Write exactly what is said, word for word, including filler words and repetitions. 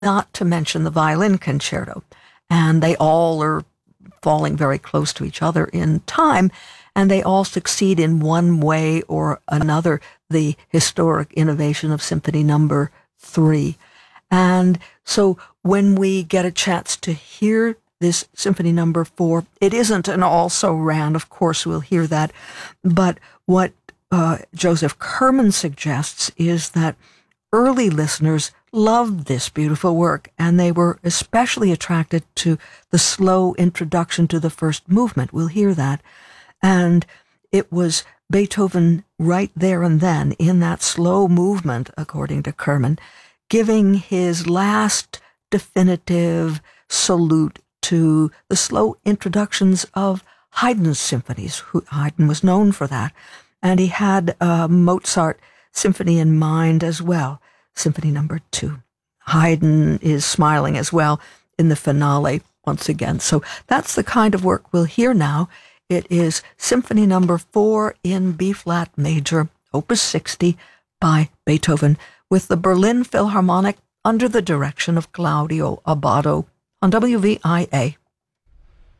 not to mention the violin concerto. And they all are falling very close to each other in time, and they all succeed in one way or another, the historic innovation of Symphony Number Three. And so when we get a chance to hear this Symphony Number Four, it isn't an also-ran, of course we'll hear that, but what uh, Joseph Kerman suggests is that early listeners loved this beautiful work, and they were especially attracted to the slow introduction to the first movement. We'll hear that. And it was Beethoven right there and then, in that slow movement, according to Kerman, giving his last definitive salute to the slow introductions of Haydn's symphonies. Who, Haydn was known for that. And he had a Mozart symphony in mind as well, Symphony Number Two. Haydn is smiling as well in the finale once again. So that's the kind of work we'll hear now. It is Symphony Number Four in B-flat major, Opus sixty by Beethoven, with the Berlin Philharmonic under the direction of Claudio Abbado on W V I A.